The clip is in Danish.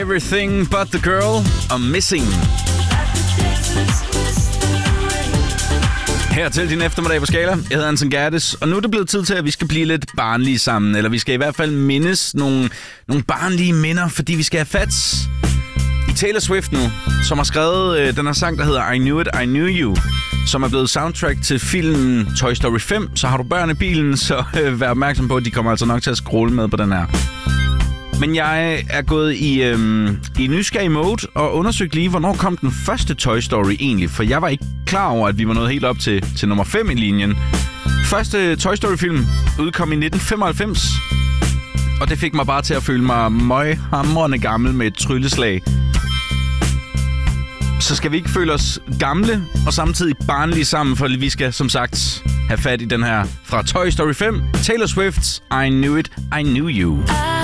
Everything But The Girl og Missing. Her til din eftermiddag på Skala. Jeg hedder Anton Gerdes, og nu er det blevet tid til, at vi skal blive lidt barnlige sammen. Eller vi skal i hvert fald mindes nogle barnlige minder, fordi vi skal have fat i Taylor Swift nu, som har skrevet den her sang, der hedder I Knew It, I Knew You, som er blevet soundtrack til filmen Toy Story 5. Så har du børn i bilen, så vær opmærksom på, at de kommer altså nok til at scrolle med på den her. Men jeg er gået i nysgerrig mode og undersøgt lige, hvornår kom den første Toy Story egentlig. For jeg var ikke klar over, at vi var nået helt op til nummer 5 i linjen. Første Toy Story-film udkom i 1995. Og det fik mig bare til at føle mig møghamrende gammel med et trylleslag. Så skal vi ikke føle os gamle og samtidig barnlige sammen, for vi skal som sagt have fat i den her fra Toy Story 5. Taylor Swift's I Knew It, I Knew You.